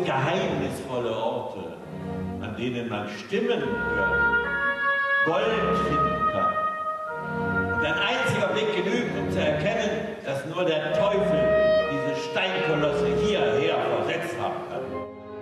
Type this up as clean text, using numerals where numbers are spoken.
geheimnisvolle Orte, an denen man Stimmen hört, Gold finden kann. Und ein einziger Blick genügt, um zu erkennen, dass nur der Teufel diese Steinkolosse